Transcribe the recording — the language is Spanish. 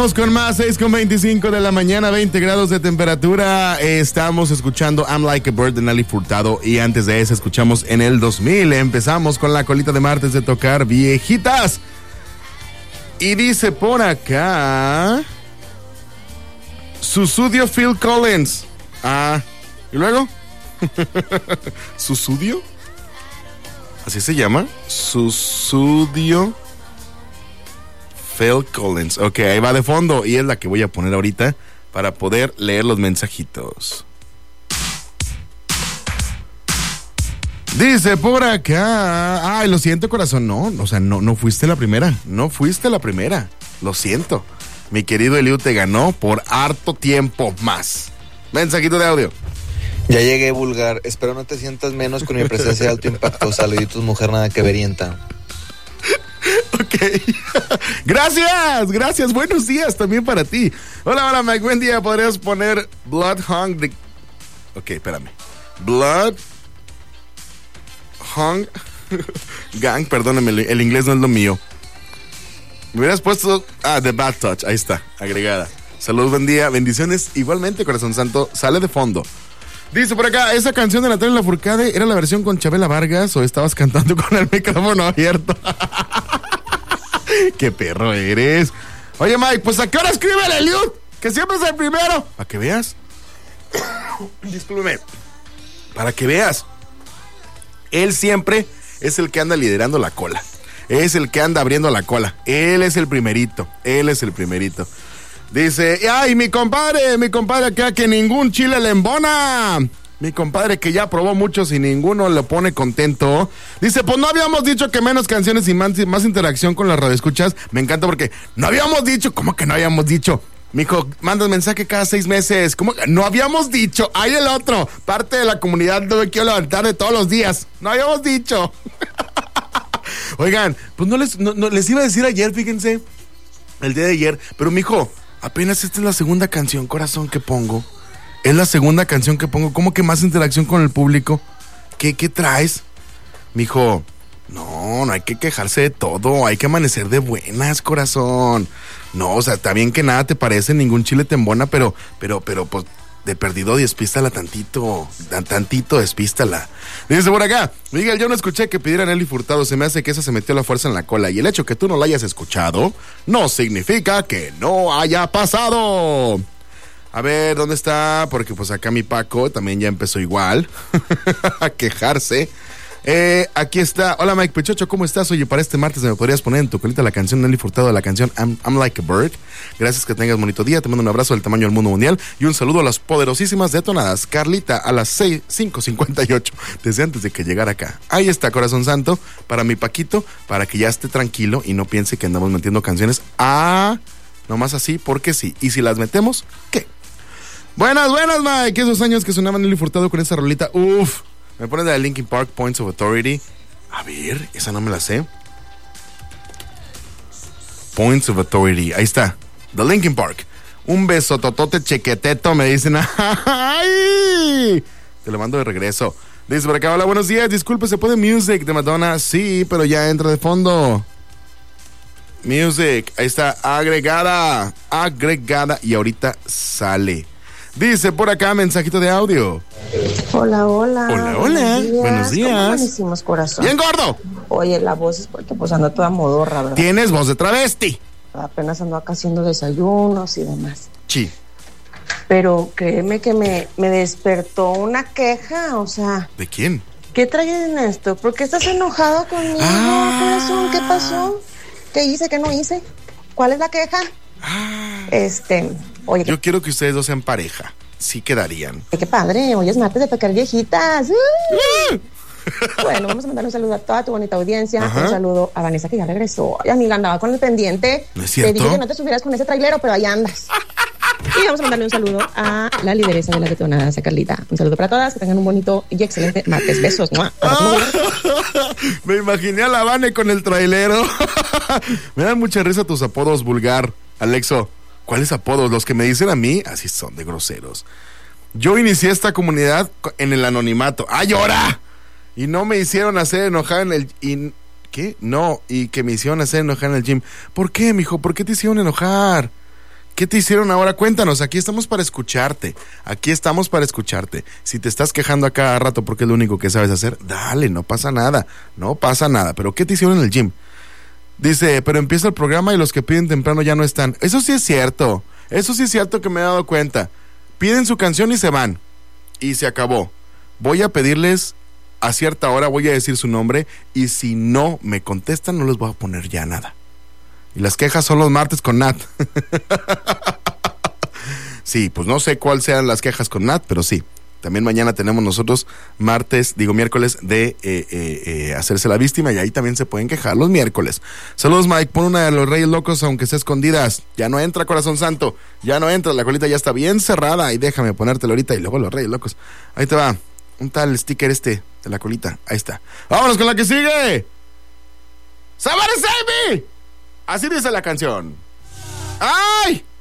Vamos con más, 6:25 de la mañana, 20 grados de temperatura. Estamos escuchando I'm Like a Bird de Nelly Furtado y antes de eso escuchamos En el 2000. Empezamos con la colita de martes de tocar viejitas. Y dice por acá... Susudio Phil Collins. ¿Y luego? ¿Susudio? ¿Así se llama? Susudio Phil Collins. Ok, ahí va de fondo y es la que voy a poner ahorita para poder leer los mensajitos. Dice por acá... Ay, lo siento, corazón. No, o sea, no fuiste la primera. No fuiste la primera. Lo siento. Mi querido Eliud te ganó por harto tiempo más. Mensajito de audio. Ya llegué, vulgar. Espero no te sientas menos con mi presencia de alto impacto. Saluditos, mujer nada que verienta. Ok. Gracias. Buenos días también para ti. Hola, Mike. Buen día. ¿Podrías poner Bloodhound de... Ok, espérame. Bloodhound Gang, perdóname, el inglés no es lo mío. Me hubieras puesto... The Bad Touch, ahí está, agregada. Saludos, buen día, bendiciones. Igualmente, corazón santo, sale de fondo. Dice por acá, ¿esa canción de Natalia Lafourcade era la versión con Chabela Vargas o estabas cantando con el micrófono abierto? ¡Qué perro eres! Oye, Mike, pues ¿a qué hora escribe el Eliud? Que siempre es el primero. ¿Para que veas? Discúlpeme. Para que veas. Él siempre es el que anda liderando la cola. Es el que anda abriendo la cola. Él es el primerito. Dice, ay, mi compadre acá que ningún chile le embona. Mi compadre que ya probó muchos y ninguno le pone contento. Dice, pues no habíamos dicho que menos canciones y más interacción con las radioescuchas. Me encanta porque no habíamos dicho. ¿Cómo que no habíamos dicho? Mijo, mandas mensaje cada 6 meses. ¿Cómo? No habíamos dicho. Hay el otro. Parte de la comunidad no me quiero levantar de todos los días. No habíamos dicho. Oigan, pues no les iba a decir ayer, fíjense, el día de ayer, pero mijo, apenas esta es la segunda canción, corazón, que pongo. Es la segunda canción que pongo. ¿Cómo que más interacción con el público? ¿Qué traes? Mijo, no hay que quejarse de todo, hay que amanecer de buenas, corazón. No, o sea, está bien que nada te parece, ningún chile te embona, pero, pues, de perdido despístala tantito, despístala. Dice por acá, Miguel, yo no escuché que pidieran Nelly Furtado, se me hace que esa se metió la fuerza en la cola, y el hecho que tú no la hayas escuchado, no significa que no haya pasado. A ver, ¿dónde está? Porque pues acá mi Paco también ya empezó igual a quejarse. Aquí está. Hola, Mike Pechocho, ¿cómo estás? Oye, para este martes me podrías poner en tu colita la canción Nelly Furtado de la canción I'm Like a Bird. Gracias, que tengas bonito día. Te mando un abrazo del tamaño del mundo mundial y un saludo a las poderosísimas detonadas. Carlita a las 5:58 desde antes de que llegara acá. Ahí está, corazón santo, para mi Paquito, para que ya esté tranquilo y no piense que andamos metiendo canciones. Nomás así porque sí. Y si las metemos, ¿qué? Buenas, Mike. Esos años que sonaba Nelly Furtado con esa rolita. Uf. Me pones la de Linkin Park, Points of Authority. A ver, esa no me la sé. Points of Authority, ahí está. The Linkin Park. Un beso, totote, chequeteto, me dicen. ¡Ay! Te lo mando de regreso. Dice por acá, hola, buenos días. Disculpe, ¿se puede Music de Madonna? Sí, pero ya entra de fondo. Music, ahí está, agregada. Y ahorita sale. Dice por acá, mensajito de audio. Hola. Buenos días. ¿Cómo amanecimos, corazón? ¡Bien gordo! Oye, la voz es porque pues ando toda modorra, ¿verdad? Tienes voz de travesti. Apenas ando acá haciendo desayunos y demás. Sí. Pero créeme que me despertó una queja, o sea... ¿De quién? ¿Qué traes en esto? ¿Por qué estás enojado conmigo, corazón? ¿Qué pasó? ¿Qué hice? ¿Qué no hice? ¿Cuál es la queja? Oye, yo quiero que ustedes dos sean pareja. Sí quedarían. Qué padre, hoy es martes de tocar viejitas. Bueno, vamos a mandar un saludo a toda tu bonita audiencia. Un saludo a Vanessa, que ya regresó. Ay, amiga, andaba con el pendiente. ¿No es cierto? Te dije que no te subieras con ese trailero, pero ahí andas. Y vamos a mandarle un saludo a la lideresa de la detonada, a Carlita. Un saludo para todas, que tengan un bonito y excelente martes. Besos. Me imaginé a la Vane con el trailero. Me dan mucha risa tus apodos, vulgar. Alexo, ¿cuáles apodos? Los que me dicen a mí, así son de groseros. Yo inicié esta comunidad en el anonimato. ¡Ay, ahora! Y no me hicieron hacer enojar en el... ¿Qué? No, y que me hicieron hacer enojar en el gym. ¿Por qué, mijo? ¿Por qué te hicieron enojar? ¿Qué te hicieron ahora? Cuéntanos, aquí estamos para escucharte. Si te estás quejando a cada rato porque es lo único que sabes hacer, dale, no pasa nada. Pero ¿qué te hicieron en el gym? Dice, pero empieza el programa y los que piden temprano ya no están. Eso sí es cierto que me he dado cuenta. Piden su canción y se van. Y se acabó. Voy a pedirles a cierta hora, voy a decir su nombre, y si no me contestan, no les voy a poner ya nada. Y las quejas son los martes con Nat. Sí, pues no sé cuáles sean las quejas con Nat, pero sí. También mañana tenemos nosotros miércoles de hacerse la víctima, y ahí también se pueden quejar los miércoles. Saludos, Mike. Pon una de los Reyes Locos, aunque sea escondidas. Ya no entra, corazón santo. Ya no entra, la colita ya está bien cerrada. Y déjame ponértelo ahorita y luego los Reyes Locos. Ahí te va. Un tal sticker de la colita. Ahí está. Vámonos con la que sigue. ¡Somebody save me! Así dice la canción. ¡Ay!